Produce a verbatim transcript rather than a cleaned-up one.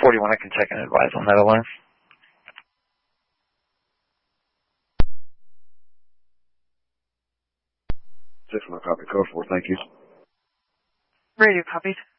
forty-one, I can check and advise on that alarm. six one, copy, code four, thank you. Radio copied.